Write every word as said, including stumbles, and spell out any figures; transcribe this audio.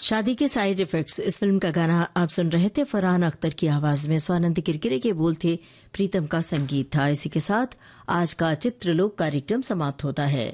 शादी के side effects इस फिल्म का गाना आप सुन रहे थे। फरहान अख्तर की आवाज में स्वानंद किरकिरे के बोल थे, प्रीतम का संगीत था। इसी के साथ आज का चित्रलोक कार्यक्रम समाप्त होता है।